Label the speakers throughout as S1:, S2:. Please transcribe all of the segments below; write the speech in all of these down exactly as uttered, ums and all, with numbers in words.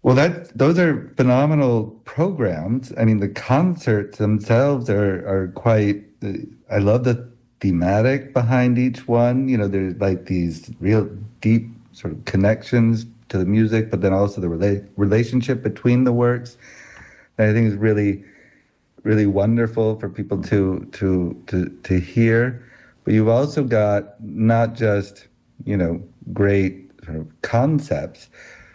S1: Well, that those are phenomenal programs. I mean, the concerts themselves are are quite. uh, I love the thematic behind each one. You know, there's like these real deep sort of connections to the music, but then also the rela relationship between the works. And I think is really really wonderful for people to to to to hear. But you've also got not just, you know, great sort of concepts,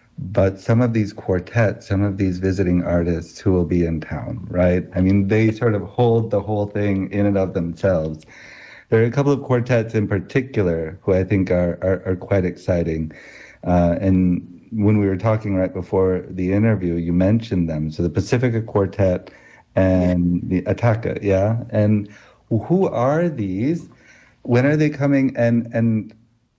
S1: but some of these quartets, some of these visiting artists who will be in town, right? I mean, they sort of hold the whole thing in and of themselves. There are a couple of quartets in particular who I think are are, are quite exciting, uh, and when we were talking right before the interview, you mentioned them. So the Pacifica Quartet
S2: Yeah.
S1: and the Ataka, yeah. And who are these? When are they coming? And and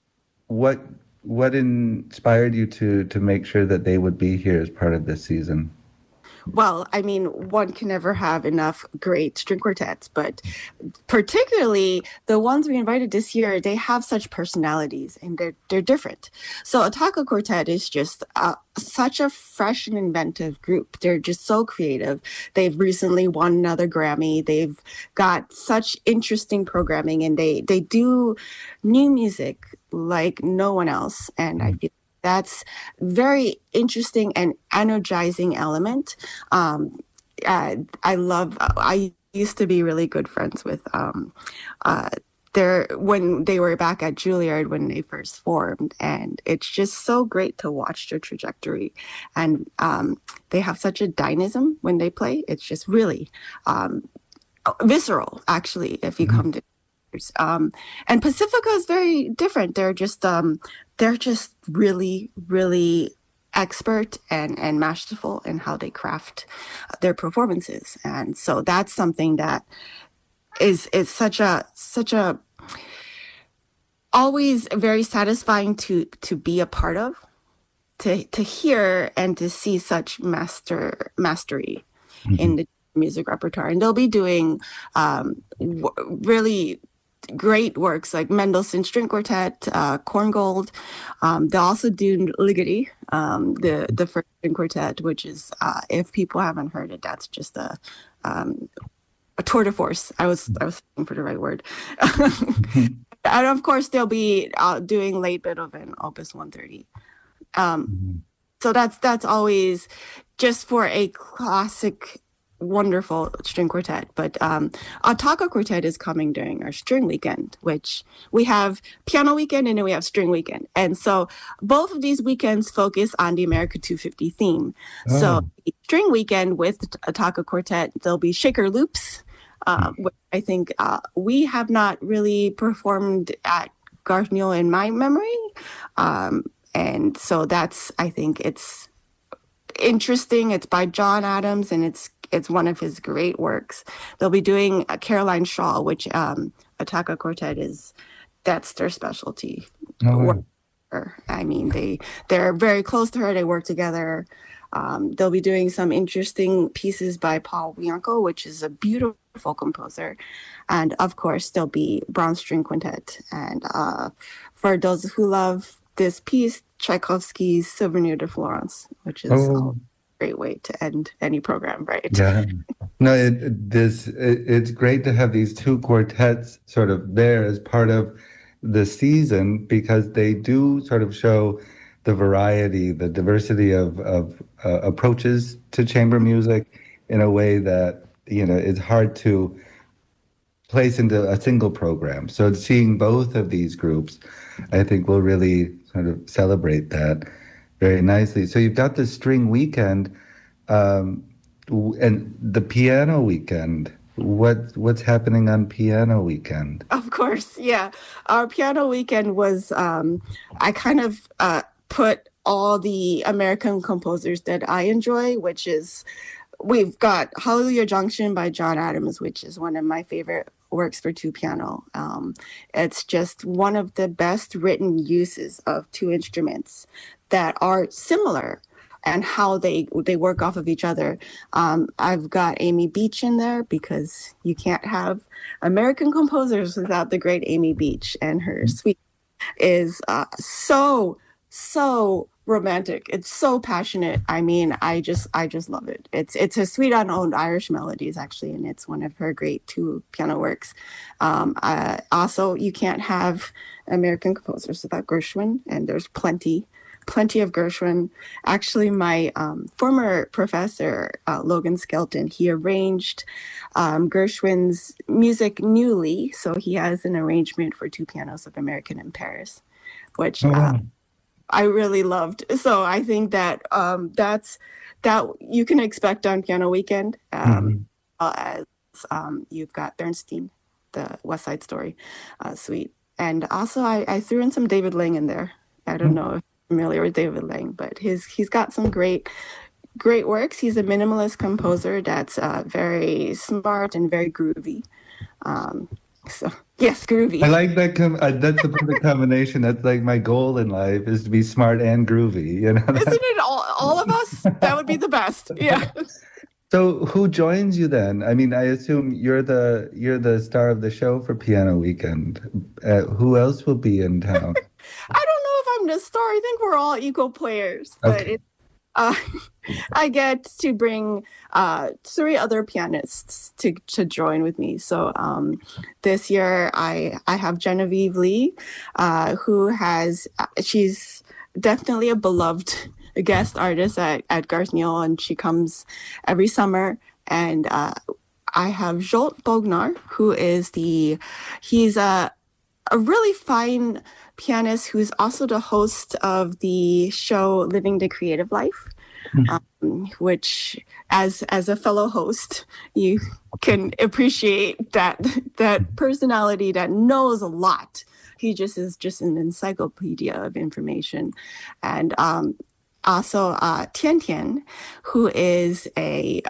S1: what what inspired you to to make sure that they would be here as part of this season?
S2: Well, I mean, one can never have enough great string quartets, but particularly the ones we invited this year, they have such personalities and they're they're different. So Ataka Quartet is just uh, such a fresh and inventive group. They're just so creative. They've recently won another Grammy. They've got such interesting programming, and they they do new music like no one else. And I feel that's very interesting and energizing element. Um, uh, I love. I used to be really good friends with um, uh, their when they were back at Juilliard when they first formed, and it's just so great to watch their trajectory. And um, they have such a dynamism when they play. It's just really um, visceral, actually. If you
S1: Mhm.
S2: come to um, and Pacifica is very different. They're just um, they're just really, really expert and and masterful in how they craft their performances. And so that's something that is is such a such a always very satisfying to to be a part of, to to hear and to see such master mastery in
S1: Mhm.
S2: the music repertoire. And they'll be doing um, w- really great works like Mendelssohn String Quartet, uh, Korngold. Um, they'll also do Ligeti, um, the the first string quartet, which is, uh, if people haven't heard it, that's just a um, a tour de force. I was I was looking for the right word.
S1: Mhm.
S2: And of course, they'll be uh, doing late Beethoven, Opus one thirty. Um,
S1: Mhm.
S2: so that's that's always just for a classic, wonderful string quartet. But um, our taco quartet is coming during our string weekend, which we have piano weekend and then we have string weekend. And so both of these weekends focus on the America two fifty theme. So
S1: Oh.
S2: the string weekend with a taco quartet, there'll be shaker loops. Uh, which I think uh, we have not really performed at Garth Newell in my memory. Um, and so that's, I think it's interesting. It's by John Adams, and it's it's one of his great works. They'll be doing a Caroline Shaw, which um, Attack Quartet is, that's their specialty.
S1: Oh, wow.
S2: I mean, they they're very close to her. They work together. Um, they'll be doing some interesting pieces by Paul Bianco, which is a beautiful composer, and of course, there'll be Brahms String Quintet. And uh, for those who love this piece, Tchaikovsky's Souvenir de Florence, which is a
S1: Oh,
S2: great way to end any program, right?
S1: yeah. No, it, it- this it, it's great to have these two quartets sort of there as part of the season because they do sort of show the variety, the diversity of of uh, approaches to chamber music in a way that, you know, it's hard to place into a single program. So seeing both of these groups, I think will really sort of celebrate that very nicely. So you've got the string weekend, um, and the piano weekend. What what's happening on piano weekend?
S2: Of course, yeah. Our piano weekend was, um, I kind of uh, put all the American composers that I enjoy, which is, we've got Hallelujah Junction by John Adams, which is one of my favorite works for two piano. Um, it's just one of the best written uses of two instruments that are similar and how they they work off of each other. Um, I've got Amy Beach in there because you can't have American composers without the great Amy Beach, and her suite is uh, so so romantic. It's so passionate. I mean, I just I just love it. It's it's a Sweet Unowned Irish Melodies, actually, and it's one of her great two piano works. Um, uh, also, you can't have American composers without Gershwin, and there's plenty, plenty of Gershwin. Actually, my um, former professor, uh, Logan Skelton, he arranged um, Gershwin's music newly, so he has an arrangement for two pianos of American in Paris, which
S1: Oh,
S2: uh,
S1: wow.
S2: I really loved. So I think that um, that's that you can expect on Piano Weekend, um,
S1: Mhm.
S2: as um, you've got Bernstein, the West Side Story uh, suite, and also I, I threw in some David Lang in there. I don't know if you're familiar with David Lang, but his he's got some great great works. He's a minimalist composer that's uh, very smart and very groovy. Um, so yes, groovy.
S1: I like that. Com- uh, that's the perfect combination. That's like my goal in life is to be smart and groovy. You know.
S2: Isn't
S1: That?
S2: it all all of us? That would be the best. Yeah.
S1: So who joins you then? I mean, I assume you're the you're the star of the show for Piano Weekend. Uh, who else will be in town?
S2: I don't know if I'm the star. I think we're all equal players, but
S1: Okay.
S2: it, uh, I get to bring uh, three other pianists to, to join with me. So um, this year I I have Genevieve Lee, uh, who has she's definitely a beloved guest artist at, at Garth Newell, and she comes every summer. And uh, I have Jolt Bognar, who is the he's a a really fine pianist who's also the host of the show Living the Creative Life, um, which as as a fellow host, you can appreciate that that personality that knows a lot. He just is just an encyclopedia of information. And um, also uh, Tian Tian, who is a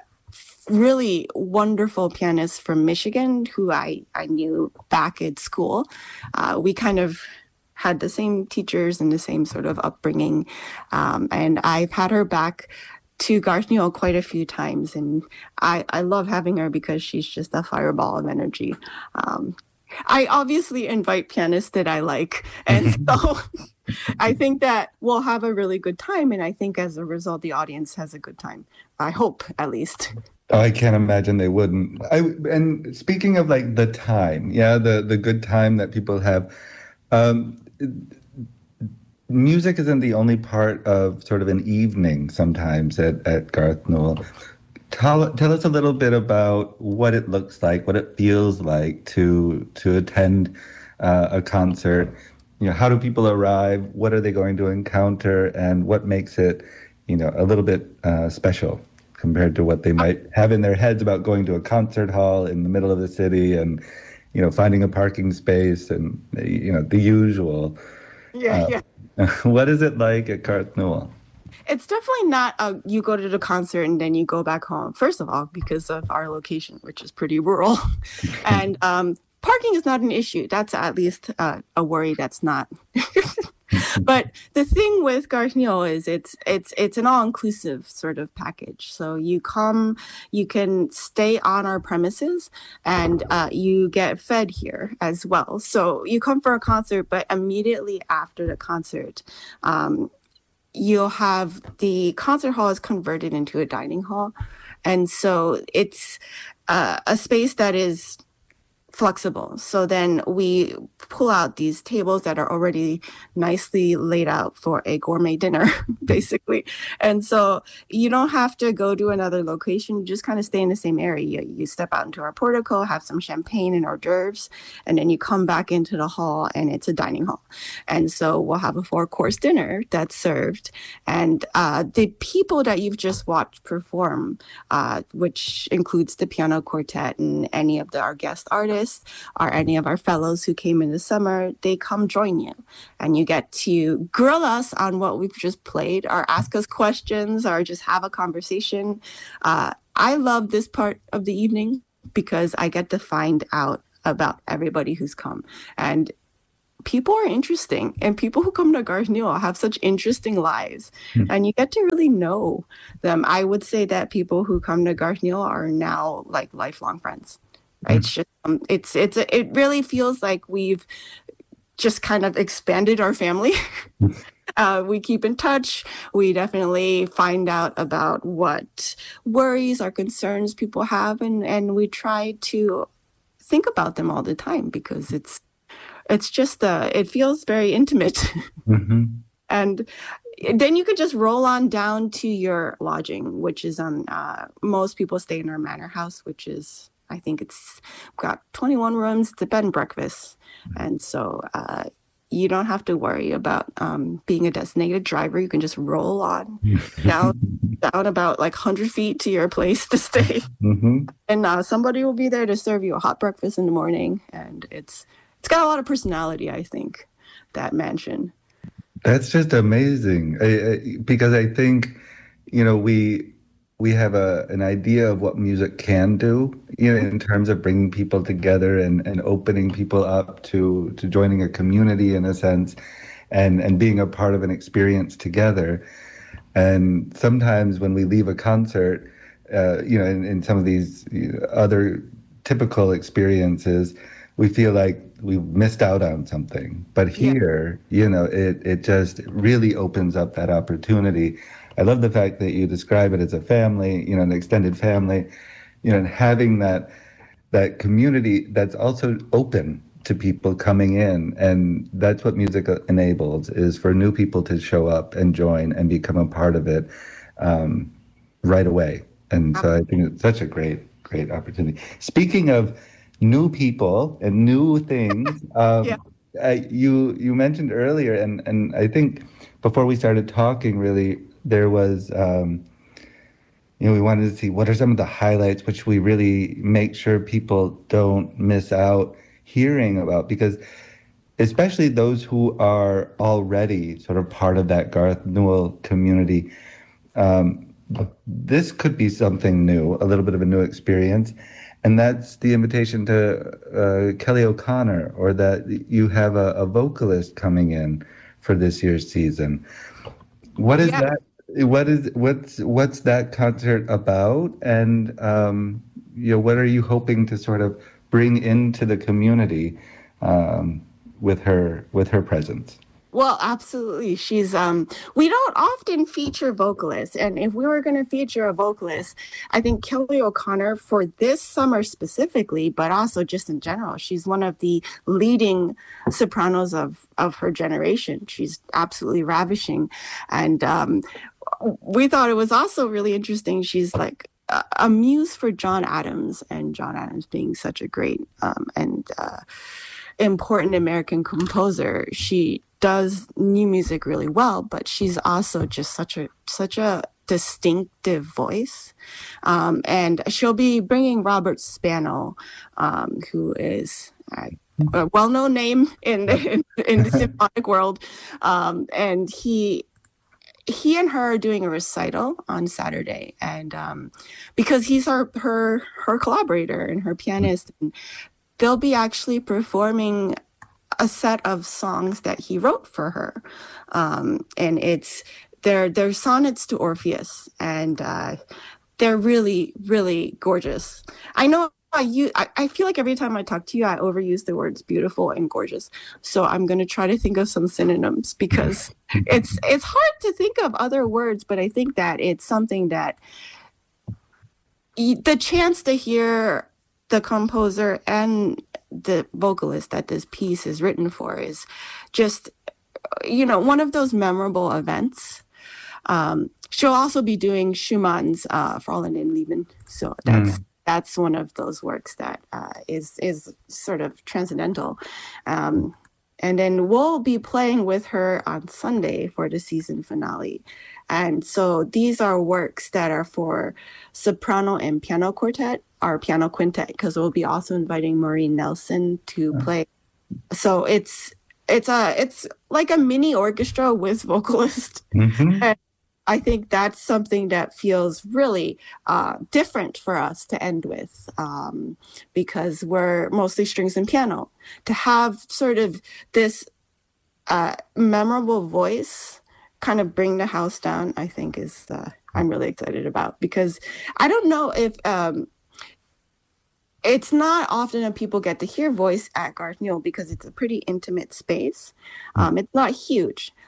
S2: really wonderful pianist from Michigan who I, I knew back at school. Uh, we kind of had the same teachers and the same sort of upbringing. Um, and I've had her back to Garth Newell quite a few times. And I, I love having her because she's just a fireball of energy. Um, I obviously invite pianists that I like. And so I think that we'll have a really good time. And I think as a result, the audience has a good time. I hope, at least.
S1: Oh, I can't imagine they wouldn't. I and speaking of like the time, yeah, the the good time that people have. Um, music isn't the only part of sort of an evening sometimes at, at Garth Newell. Tell, tell us a little bit about what it looks like, what it feels like to to attend uh, a concert. You know, how do people arrive? What are they going to encounter? And what makes it, you know, a little bit uh, special compared to what they might have in their heads about going to a concert hall in the middle of the city and, you know, finding a parking space and, you know, the usual.
S2: Yeah,
S1: Uh,
S2: yeah.
S1: what is it like at Garth Newell?
S2: It's definitely not a, you go to the concert and then you go back home. First of all, because of our location, which is pretty rural. And um, parking is not an issue. That's at least uh, a worry that's not. But the thing with Garth Newell is it's it's it's an all-inclusive sort of package. So you come, you can stay on our premises, and uh, you get fed here as well. So you come for a concert, but immediately after the concert, um, you'll have the concert hall is converted into a dining hall, and so it's uh, a space that is flexible. So then we pull out these tables that are already nicely laid out for a gourmet dinner, basically. And so you don't have to go to another location. You just kind of stay in the same area. You, you step out into our portico, have some champagne and hors d'oeuvres, and then you come back into the hall and it's a dining hall. And so we'll have a four-course dinner that's served. And uh, the people that you've just watched perform, uh, which includes the piano quartet and any of the, our guest artists, or any of our fellows who came in the summer, they come join you. And you get to grill us on what we've just played, or ask us questions, or just have a conversation. Uh, I love this part of the evening because I get to find out about everybody who's come. And people are interesting, and people who come to Garth Newell have such interesting lives,
S1: Mm.
S2: and you get to really know them. I would say that people who come to Garth Newell are now like lifelong friends. Right? It's just, um, it's, it's, it really feels like we've just kind of expanded our family. Uh, we keep in touch. We definitely find out about what worries or concerns people have, and, and we try to think about them all the time because it's it's just uh, it feels very intimate.
S1: Hmm.
S2: And then you could just roll on down to your lodging, which is on uh, most people stay in our manor house, which is I think it's got twenty-one rooms. It's a bed and breakfast, and so uh, you don't have to worry about um, being a designated driver. You can just roll on down down about like one hundred feet to your place to stay,
S1: Hmm.
S2: and uh, somebody will be there to serve you a hot breakfast in the morning. And it's it's got a lot of personality, I think, that mansion.
S1: That's just amazing. I, I, because I think, you know, we we have a an idea of what music can do, you know, in terms of bringing people together and and opening people up to to joining a community in a sense, and and being a part of an experience together. And sometimes when we leave a concert, uh, you know, in, in some of these you know, other typical experiences, we feel like we missed out on something. But
S2: Yeah.
S1: here, you know, it it just really opens up that opportunity. I love the fact that you describe it as a family, you know, an extended family, you know, and having that that community that's also open to people coming in, and that's what music enables, is for new people to show up and join and become a part of it um, right away. And so I think it's such a great great opportunity. Speaking of new people and new things,
S2: Yeah.
S1: um, I, you you mentioned earlier, and and I think before we started talking, really there was um, you know, we wanted to see what are some of the highlights which we really make sure people don't miss out hearing about, because especially those who are already sort of part of that Garth Newell community, um, this could be something new, a little bit of a new experience. And that's the invitation to uh, Kelly O'Connor, or that you have a, a vocalist coming in for this year's season. What is
S2: Yeah.
S1: that? What is what's what's that concert about? And um, you know, what are you hoping to sort of bring into the community um, with her with her presence?
S2: Well, absolutely. She's um we don't often feature vocalists, and if we were going to feature a vocalist, I think Kelly O'Connor for this summer specifically, but also just in general, she's one of the leading sopranos of of her generation. She's absolutely ravishing, and um we thought it was also really interesting. She's like a, a muse for John Adams, and John Adams being such a great um and uh important American composer. She does new music really well, but she's also just such a such a distinctive voice. Um, and she'll be bringing Robert Spano, um, who is uh, a well-known name in the, in, in the symphonic world, um, and he he and her are doing a recital on Saturday, and um, because he's her her her collaborator and her pianist, and they'll be actually performing a set of songs that he wrote for her, um, and it's they're they're sonnets to Orpheus, and uh, they're really really gorgeous. I know. I, you, I, I feel like every time I talk to you, I overuse the words beautiful and gorgeous. So I'm going to try to think of some synonyms, because it's it's hard to think of other words, but I think that it's something that the chance to hear the composer and the vocalist that this piece is written for is just, you know, one of those memorable events. Um, she'll also be doing Schumann's uh, Fräulein in Leben. So that's mm. that's one of those works that uh, is is sort of transcendental. Um, and then we'll be playing with her on Sunday for the season finale. And so these are works that are for soprano and piano quartet, or piano quintet, because we'll be also inviting Maureen Nelson to play. So it's it's a it's like a mini orchestra with vocalists. Mm-hmm. And I think that's something that feels really uh, different for us to end with, um, because we're mostly strings and piano. To have sort of this uh, memorable voice kind of bring the house down, I think is uh, I'm really excited about, because I don't know if um, it's not often that people get to hear voice at Garth Newell, because it's a pretty intimate space. Um, it's not huge,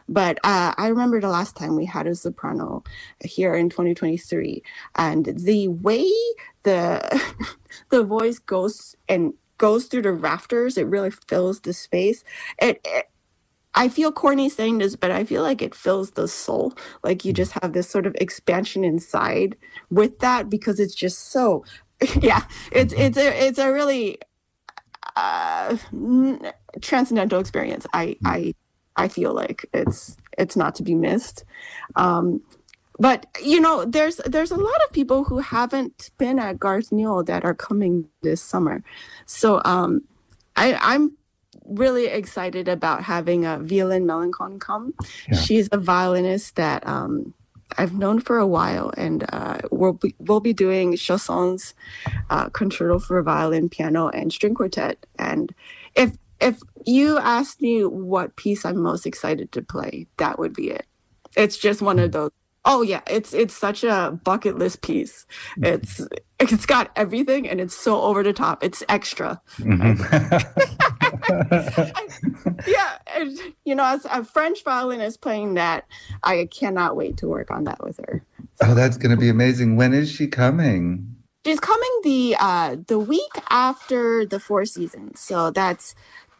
S2: But uh, I remember the last time we had a soprano here in twenty twenty-three, and the way the the voice goes and goes through the rafters, it really fills the space. It, it I feel corny saying this, but I feel like it fills the soul. Like you just have this sort of expansion inside with that because it's just so, yeah, it's it's a it's a really uh, transcendental experience. I I I feel like it's it's not to be missed. Um, but you know, there's there's a lot of people who haven't been at Garth Newell that are coming this summer, so um, I I'm. really excited about having a Violin Melancon come. Yeah. She's a violinist that um, I've known for a while, and uh, we'll be we'll be doing Chansons, uh, concerto for violin, piano, and string quartet. And if if you asked me what piece I'm most excited to play, that would be it. It's just one of those. Oh yeah, it's it's such a bucket list piece. It's it's got everything, and it's so over the top. It's extra. Mm-hmm. I, yeah, and, you know, as a French violinist playing that, I cannot wait to work on that with her.
S1: Oh, that's going to be amazing. When is she coming?
S2: She's coming the uh, the week after the Four Seasons, so that's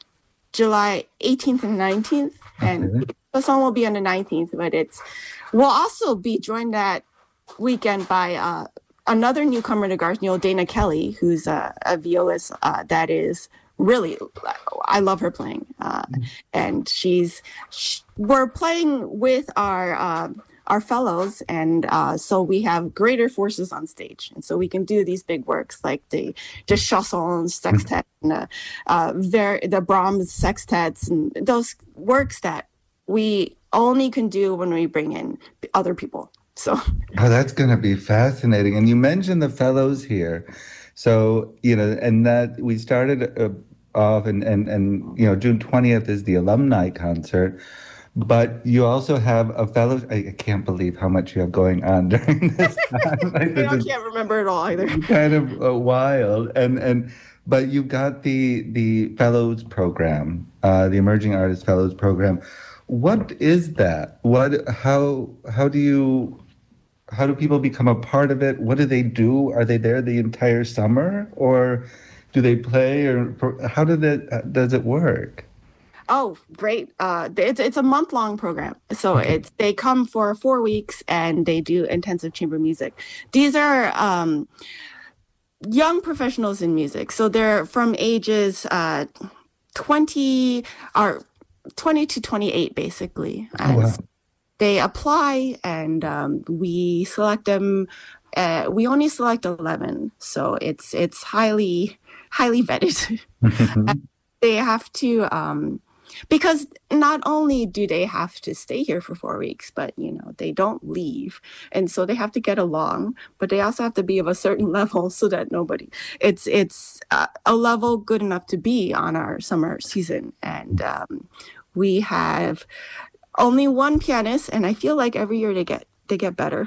S2: July eighteenth and nineteenth, okay. And the song will be on the nineteenth, but it's we'll also be joined that weekend by uh, another newcomer to Garth Newell, Dana Kelly, who's a, a violist uh, that is really, I love her playing, uh, mm-hmm. and she's she, we're playing with our uh, our fellows, and uh, so we have greater forces on stage, and so we can do these big works like the the Chansons sextet, and the uh, ver- the Brahms sextets, and those works that we only can do when we bring in other people. So,
S1: oh, that's going to be fascinating. And you mentioned the fellows here, so you know, and that we started uh, off, and and and you know, June twentieth is the alumni concert. But you also have a fellow. I can't believe how much you have going on during this time.
S2: Like, I can't remember it all either.
S1: Kind of uh, wild, and and but you've got the the fellows program, uh, the Emerging Artist Fellows program. What is that? What? How? How do you? How do people become a part of it? What do they do? Are they there the entire summer, or do they play, or how did it? Does it work?
S2: Oh, great. Uh, it's it's a month-long program. So okay. it's they come for four weeks and they do intensive chamber music. These are um, young professionals in music. So they're from ages uh, twenty or twenty to twenty-eight, basically. And oh, wow. They apply, and um, we select them. Uh, we only select eleven. So it's it's highly, highly vetted. They have to... Um, Because not only do they have to stay here for four weeks, but, you know, they don't leave. And so they have to get along, but they also have to be of a certain level so that nobody, it's it's uh, a level good enough to be on our summer season. And um, we have only one pianist, and I feel like every year they get they get better.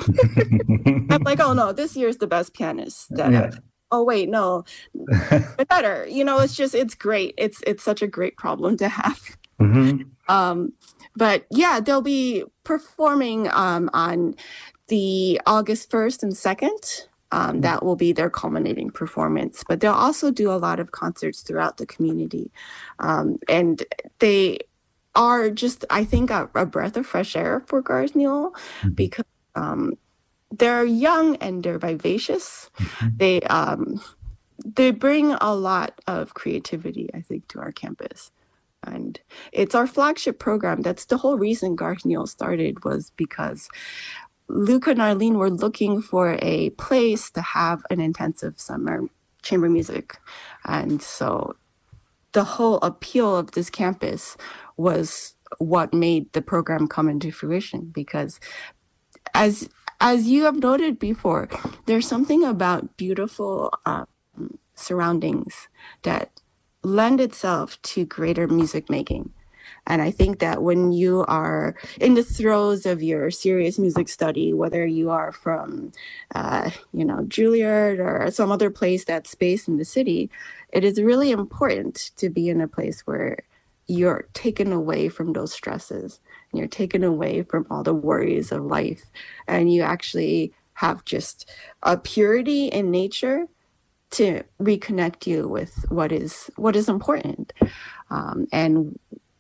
S2: I'm like, oh, no, this year's the best pianist that yeah. I've oh wait, no, better. You know, it's just, it's great. It's it's such a great problem to have. Mm-hmm. Um, but yeah, they'll be performing um, on the August first and second. Um, that will be their culminating performance. But they'll also do a lot of concerts throughout the community. Um, and they are just, I think, a, a breath of fresh air for Garth Newell, mm-hmm. because um, they're young and they're vivacious. Mm-hmm. They um, they bring a lot of creativity, I think, to our campus. And it's our flagship program. That's the whole reason Garth Newell started, was because Luca and Arlene were looking for a place to have an intensive summer chamber music. And so the whole appeal of this campus was what made the program come into fruition, because as As you have noted before, there's something about beautiful um, surroundings that lend itself to greater music making. And I think that when you are in the throes of your serious music study, whether you are from, uh, you know, Juilliard or some other place that's based in the city, it is really important to be in a place where you're taken away from those stresses You're taken away from all the worries of life, and you actually have just a purity in nature to reconnect you with what is what is important, um, and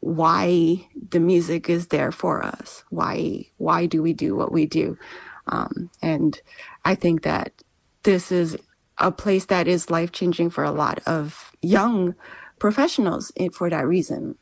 S2: why the music is there for us. Why why do we do what we do? Um, and I think that this is a place that is life changing for a lot of young professionals for that reason.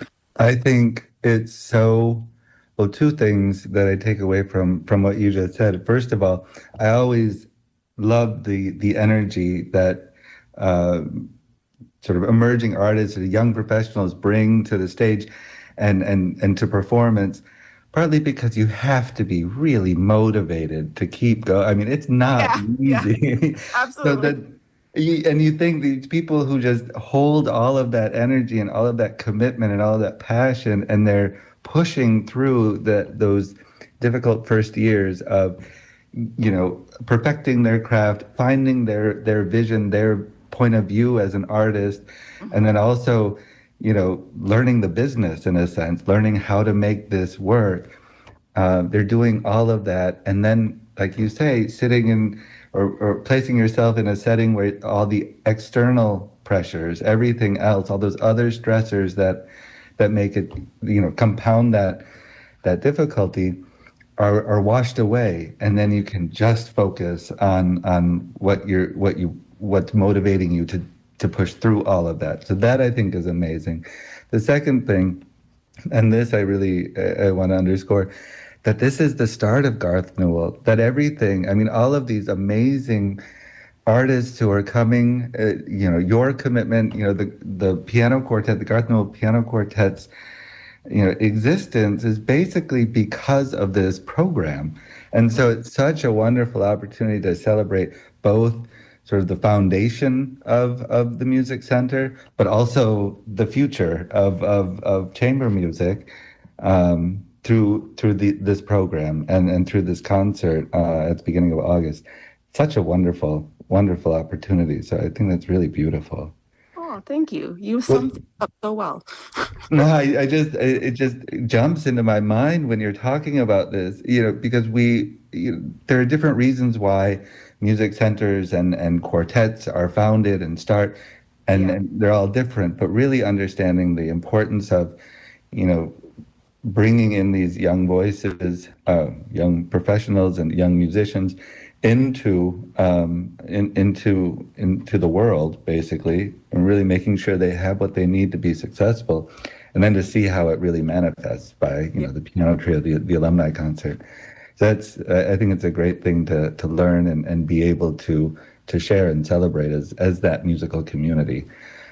S1: I think it's so, well, two things that I take away from from what you just said. First of all, I always love the the energy that uh, sort of emerging artists or young professionals bring to the stage and and and to performance, partly because you have to be really motivated to keep going. I mean, it's not
S2: Yeah, yeah,
S1: easy. So
S2: absolutely.
S1: that you, and you think these people who just hold all of that energy and all of that commitment and all of that passion, and they're pushing through the those difficult first years of, you know, perfecting their craft, finding their their vision, their point of view as an artist, and then also, you know, learning the business in a sense, learning how to make this work. Uh, they're doing all of that, and then, like you say, sitting in or, or placing yourself in a setting where all the external pressures, everything else, all those other stressors that that make it, you know, compound that that difficulty are, are washed away, and then you can just focus on on what you're what you what's motivating you to to push through all of that. So that, I think, is amazing. The second thing, and this I really uh, I want to underscore, that this is the start of Garth Newell. That everything, I mean, all of these amazing artists who are coming, uh, you know, your commitment, you know, the the piano quartet, the Garth Newell piano quartets, you know, existence is basically because of this program. And so it's such a wonderful opportunity to celebrate both sort of the foundation of, of the music center, but also the future of, of, of chamber music, um, through through the, this program and, and through this concert uh, at the beginning of August. Such a wonderful, wonderful opportunity. So I think that's really beautiful.
S2: Oh, thank you. You
S1: Well,
S2: summed it up so well.
S1: no, I, I just it, it just jumps into my mind when you're talking about this, you know, because we you know, there are different reasons why music centers and and quartets are founded and start, and,
S2: Yeah.
S1: and they're all different, but really understanding the importance of, you know, bringing in these young voices, uh, young professionals and young musicians into um, in, into into the world, basically, and really making sure they have what they need to be successful, and then to see how it really manifests by, you
S2: Yeah.
S1: know, the piano trio, the, the alumni concert. So that's, I think it's a great thing to to learn and, and be able to to share and celebrate as as that musical community.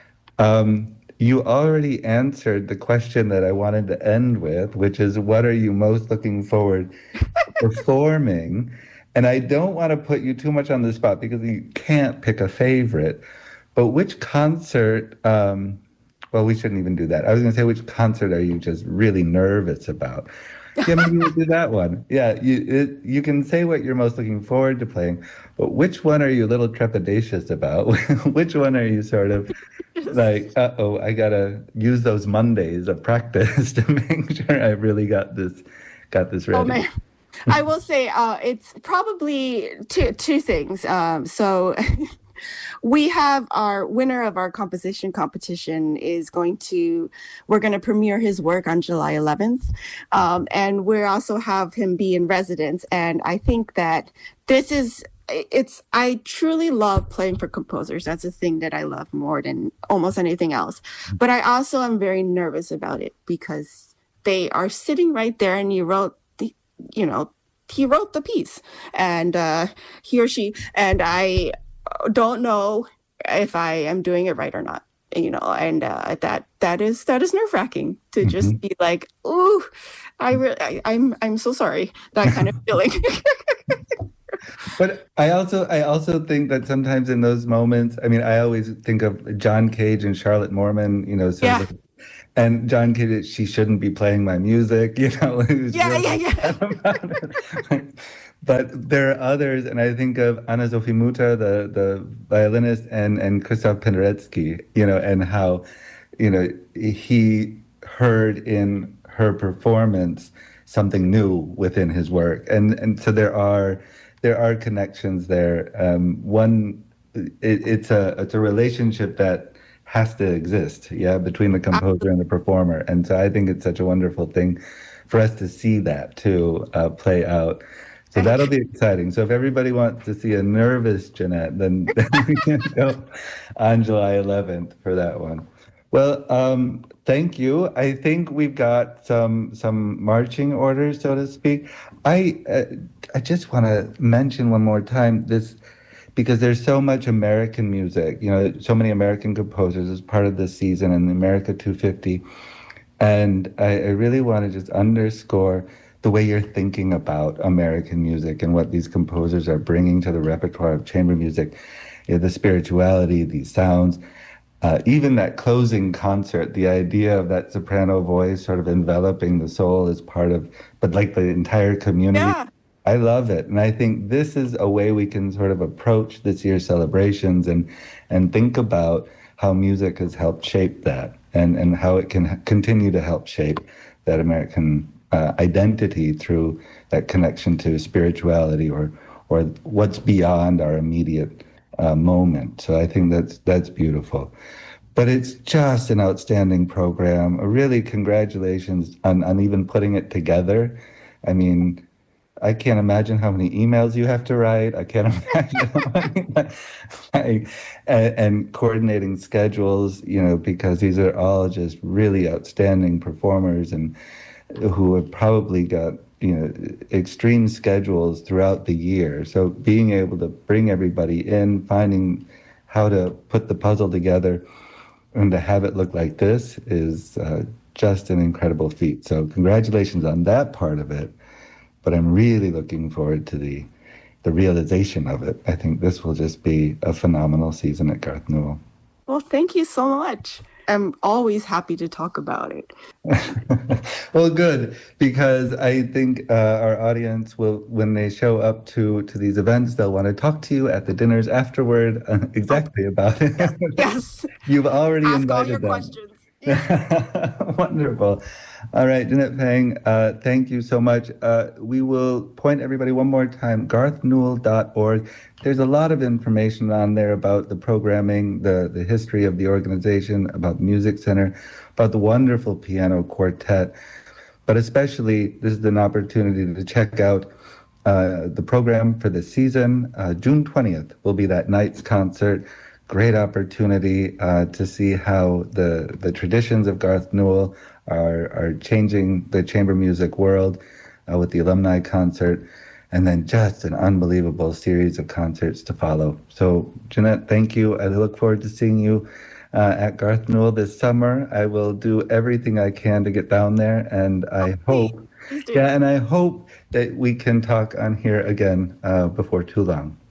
S1: Um, you already answered the question that I wanted to end with, which is, what are you most looking forward to performing? And I don't want to put you too much on the spot because you can't pick a favorite, but which concert, um, well, we shouldn't even do that. I was going to say, which concert are you just really nervous about? Yeah, maybe we'll do that one. Yeah, you it, you can say what you're most looking forward to playing, but which one are you a little trepidatious about? Which one are you sort of like, uh-oh, I gotta use those Mondays of practice to make sure I really got this got this
S2: Oh
S1: ready.
S2: man. I will say uh, it's probably two two things. Um, so we have our winner of our composition competition is going to we're going to premiere his work on July eleventh, um, and we also have him be in residence. And I think that this is it's I truly love playing for composers. That's a thing that I love more than almost anything else. But I also am very nervous about it because they are sitting right there, and you wrote the you know he wrote the piece, and uh, he or she, and I don't know if I am doing it right or not. You know, and uh, that that is that is nerve wracking to just
S1: Mhm.
S2: be like, "Ooh, I really, I, I'm I'm so sorry." That kind of feeling.
S1: But I also I also think that sometimes in those moments, I mean, I always think of John Cage and Charlotte Mormon, you know, sort
S2: Yeah,
S1: of, and John Cage, she shouldn't be playing my music, you know, he was
S2: yeah,
S1: really
S2: yeah, yeah.
S1: upset about it. But there are others, and I think of Anna Sophie Mutter, the the violinist, and and Krzysztof Penderecki, you know, and how, you know, he heard in her performance something new within his work, and and so there are there are connections there. Um, one, it, it's a it's a relationship that has to exist, yeah, between the composer and the performer, and so I think it's such a wonderful thing for us to see that too uh, play out. So that'll be exciting. So if everybody wants to see a nervous Jeanette, then, then we can go on July eleventh for that one. Well, um, thank you. I think we've got some some marching orders, so to speak. I uh, I just want to mention one more time this because there's so much American music, you know, so many American composers as part of this season and the America two fifty. And I, I really want to just underscore the way you're thinking about American music and what these composers are bringing to the repertoire of chamber music, you know, the spirituality, these sounds. Uh, even that closing concert, the idea of that soprano voice sort of enveloping the soul as part of, but like the entire community.
S2: Yeah.
S1: I love it. And I think this is a way we can sort of approach this year's celebrations and, and think about how music has helped shape that and, and how it can continue to help shape that American uh, identity through that connection to spirituality or, or what's beyond our immediate uh, moment. So I think that's, that's beautiful. But it's just an outstanding program. Really, congratulations on, on even putting it together. I mean, I can't imagine how many emails you have to write. I can't imagine like, and, and coordinating schedules, you know, because these are all just really outstanding performers and who have probably got, you know, extreme schedules throughout the year. So being able to bring everybody in, finding how to put the puzzle together and to have it look like this is uh, just an incredible feat. So congratulations on that part of it. But I'm really looking forward to the the realization of it. I think this will just be a phenomenal season at Garth Newell.
S2: Well, thank you so much. I'm always happy to talk about it.
S1: Well, good, because I think uh, our audience will, when they show up to, to these events, they'll want to talk to you at the dinners afterward uh, exactly oh, about it.
S2: Yes. yes.
S1: You've already
S2: Ask
S1: invited
S2: all your
S1: them.
S2: questions.
S1: Wonderful. All right, Jeanette Phang, uh, thank you so much. Uh, we will point everybody one more time, garth newell dot org. There's a lot of information on there about the programming, the, the history of the organization, about the Music Center, about the wonderful piano quartet. But especially, this is an opportunity to check out uh, the program for the season. Uh, June twentieth will be that night's concert. Great opportunity uh, to see how the the traditions of Garth Newell are are changing the chamber music world uh, with the alumni concert, and then just an unbelievable series of concerts to follow. So, Jeanette, thank you. I look forward to seeing you uh, at Garth Newell this summer. I will do everything I can to get down there, and I
S2: oh,
S1: hope,
S2: please, please
S1: yeah, and I hope that we can talk on here again uh, before too long.